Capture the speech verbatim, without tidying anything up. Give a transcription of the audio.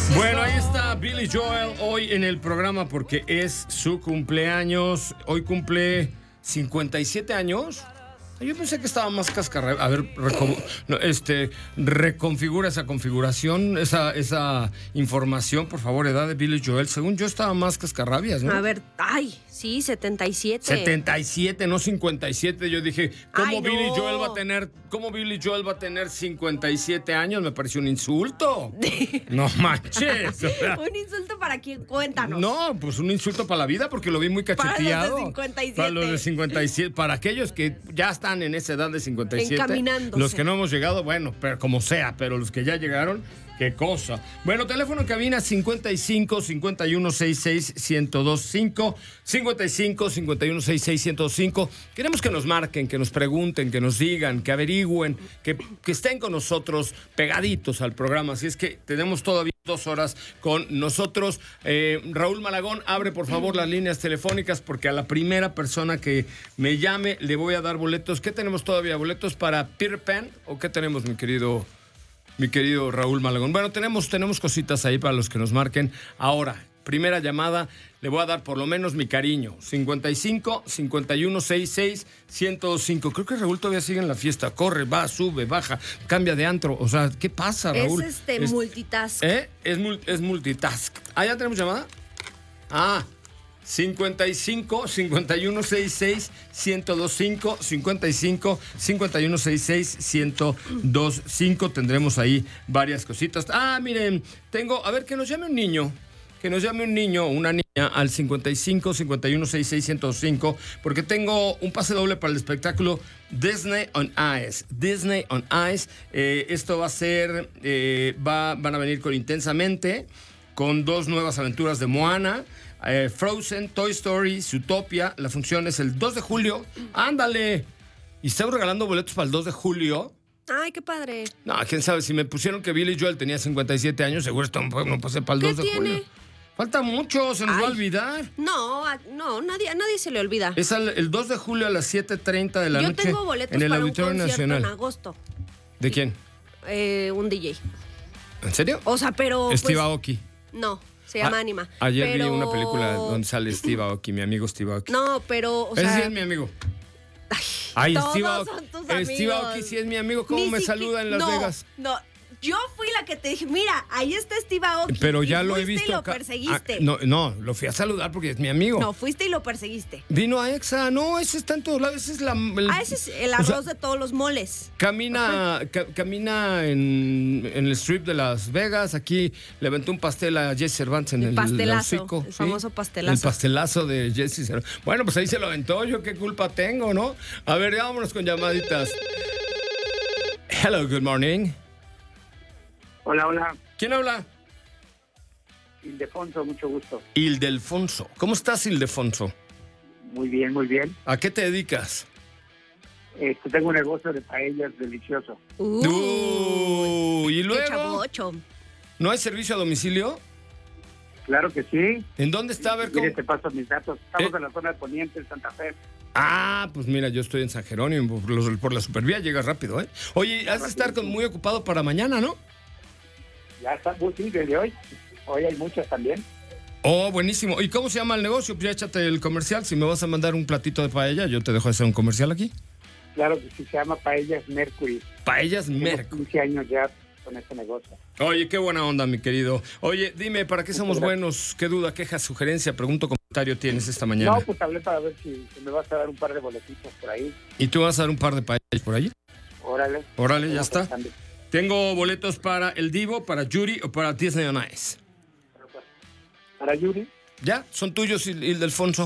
Bueno, ahí está Billy Joel hoy en el programa porque es su cumpleaños. Hoy cumple cincuenta y siete años. Yo pensé que estaba más cascarra. A ver, reco- no, este, reconfigura esa configuración, esa, esa información, por favor, edad de Billy Joel. Según yo estaba más cascarrabias, ¿no? A ver, ay, sí, setenta y siete. setenta y siete, no cincuenta y siete. Yo dije, ¿cómo Ay, Billy no. Joel va a tener, cómo Billy Joel va a tener cincuenta y siete años? Me pareció un insulto. No manches. O sea, Un insulto para quien, cuéntanos. no, pues un insulto para la vida porque lo vi muy cacheteado. Para los de cincuenta y siete. Para los de cincuenta y siete. Para aquellos que ya están en esa edad de cincuenta y siete. Encaminándose. Los que no hemos llegado, bueno, pero como sea, pero los que ya llegaron, qué cosa. Bueno, teléfono en cabina cincuenta y cinco, cincuenta y uno, sesenta y seis, ciento veinticinco, cincuenta y cinco, cincuenta y uno, sesenta y seis, ciento veinticinco. Queremos que nos marquen, que nos pregunten, que nos digan, que averigüen, que, que estén con nosotros pegaditos al programa. Así es que tenemos todavía dos horas con nosotros. Eh, Raúl Malagón, abre por favor las líneas telefónicas porque a la primera persona que me llame le voy a dar boletos. ¿Qué tenemos todavía? ¿Boletos para Peter Pan? ¿O qué tenemos, mi querido, mi querido Raúl Malagón? Bueno, tenemos, tenemos cositas ahí para los que nos marquen. Ahora, primera llamada, le voy a dar por lo menos mi cariño. cincuenta y cinco, cincuenta y uno, sesenta y seis, ciento cinco. Creo que Raúl todavía sigue en la fiesta. Corre, va, sube, baja, cambia de antro. O sea, ¿qué pasa, Raúl? Es este multitask. ¿Eh? Es, mul- es multitask. ¿Ah, ya tenemos llamada? Ah, cincuenta y cinco, cincuenta y uno, sesenta y seis, ciento veinticinco, cincuenta y cinco, cincuenta y uno, sesenta y seis, ciento veinticinco. Tendremos ahí varias cositas. Ah, miren, tengo, a ver, que nos llame un niño. Que nos llame un niño o una niña al cincuenta y cinco, cincuenta y uno, sesenta y seis, ciento veinticinco, porque tengo un pase doble para el espectáculo Disney on Ice. Disney on Ice. Eh, esto va a ser, eh, va, van a venir con Intensamente, con dos nuevas aventuras de Moana, eh, Frozen, Toy Story, Zootopia. La función es el dos de julio. ¡Ándale! Y estamos regalando boletos para el dos de julio. Ay, qué padre. No, quién sabe, si me pusieron que Billy Joel tenía cincuenta y siete años, seguro esto no, no pasé para el ¿Qué dos de tiene? julio. Falta mucho, se nos Ay. va a olvidar. No, a- no, nadie, a nadie se le olvida. Es al- el dos de julio a las siete treinta de la Yo noche tengo boletos en el para un Auditorio concierto Nacional. en agosto. ¿De quién? Eh, un D J. ¿En serio? O sea, pero Steve pues, Aoki. no, se llama A- Anima. Ayer pero... vi una película donde sale Steve Aoki, mi amigo Steve Aoki. No, pero, o Ese sea... sí es mi amigo. Ay, todos Steve Aoki. son tus Eh, Steve amigos. Aoki sí es mi amigo. ¿Cómo Ni me siqui- saluda en Las no, Vegas? No, yo fui la que te dije, mira, ahí está Steve Aoki. Pero ya y lo he fuiste visto y lo acá. perseguiste. Ah, no, no, lo fui a saludar porque es mi amigo. No, fuiste y lo perseguiste. Vino a Exa. No, ese está en todos lados. Ese es la... el- Ah, ese es el o arroz sea, de todos los moles. Camina, ca- camina en, en el strip de Las Vegas. Aquí le aventó un pastel a Jesse Cervantes en El el, pastelazo, hocico, el ¿sí? famoso pastelazo. El pastelazo de Jesse Cervantes. Bueno, pues ahí se lo aventó. Yo qué culpa tengo, ¿no? A ver, ya vámonos con llamaditas. Hello, good morning. Hola, hola, ¿Quién habla? Ildefonso, mucho gusto. Ildefonso. ¿Cómo estás, Ildefonso? Muy bien, muy bien. ¿A qué te dedicas? Este, tengo un negocio de paellas delicioso. Uh, Uh, ¿y qué luego? chavocho. ¿No hay servicio a domicilio? Claro que sí. ¿En dónde está? A ver cómo... Mire, te paso mis datos. Estamos Eh. en la zona de Poniente, en Santa Fe. Ah, pues mira, yo estoy en San Jerónimo, por, los- por la supervía llegas rápido, ¿eh? Oye, has de estar con- muy ocupado para mañana, ¿no? Ya está, muy sí, desde hoy. Hoy hay muchas también. Oh, buenísimo. ¿Y cómo se llama el negocio? Pues ya échate el comercial. Si me vas a mandar un platito de paella, yo te dejo hacer un comercial aquí. Claro que sí, se llama Paellas Mercury. Paellas Tengo Merco. quince años ya con este negocio. Oye, qué buena onda, mi querido. Oye, dime, ¿para qué somos Muchas gracias. buenos? ¿Qué duda, queja, sugerencia, pregunto, comentario tienes esta mañana? No, pues hablé para ver si, si me vas a dar un par de boletitos por ahí. ¿Y tú vas a dar un par de paellas por ahí? Órale. Órale, ya Vamos está. pensando. Tengo boletos para El Divo, para Yuri o para Disney on Ice. Para Yuri. ¿Ya? ¿Son tuyos, Il- Ildefonso?